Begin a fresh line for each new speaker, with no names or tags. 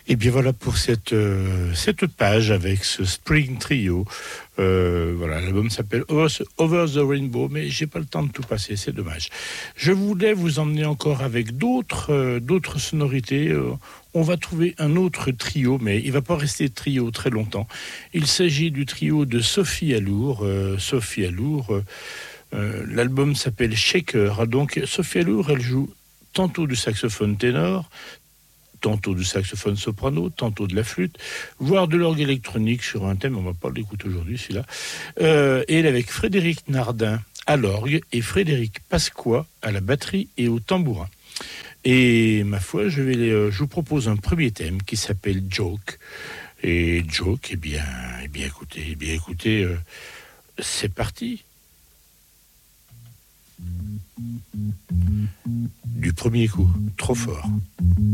Et bien voilà pour cette page avec ce Spring Trio. Voilà, l'album s'appelle Over the Rainbow, mais j'ai pas le temps de tout passer, c'est dommage. Je voulais vous emmener encore avec d'autres sonorités. On va trouver un autre trio, mais il va pas rester trio très longtemps. Il s'agit du trio de Sophie Allour. L'album s'appelle Shaker. Donc Sophie Allour, elle joue tantôt du saxophone ténor, tantôt du saxophone soprano, tantôt de la flûte, voire de l'orgue électronique sur un thème, on va pas l'écouter aujourd'hui celui-là. Et elle avec Frédéric Nardin à l'orgue et Frédéric Pasqua à la batterie et au tambourin. Et ma foi, je vous propose un premier thème qui s'appelle Joke. Et Joke, écoutez, c'est parti. Du premier coup, trop fort.